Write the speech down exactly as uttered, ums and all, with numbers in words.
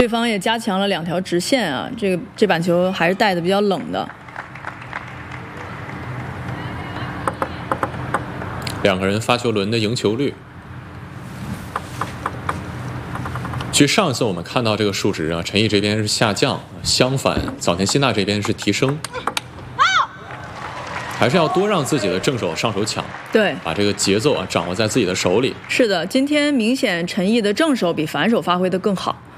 对方也加强了两条直线啊，这个这板球还是带的比较冷的。 两个人发球轮的赢球率。其实上一次我们看到这个数值啊，陈毅这边是下降，相反早田希娜这边是提升。还是要多让自己的正手上手抢， 对， 把这个节奏啊掌握在自己的手里。 是的，今天明显陈毅的正手比反手发挥的更好。